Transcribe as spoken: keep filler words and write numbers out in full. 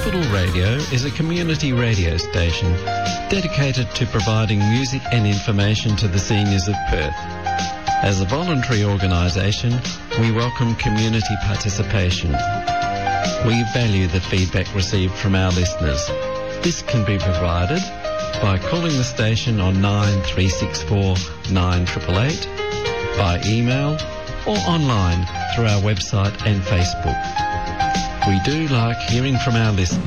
Capital Radio is a community radio station dedicated to providing music and information to the seniors of Perth. As a voluntary organisation, we welcome community participation. We value the feedback received from our listeners. This can be provided by calling the station on nine three six four nine eight eight eight, by email or online through our website and Facebook. We do like hearing from our listeners.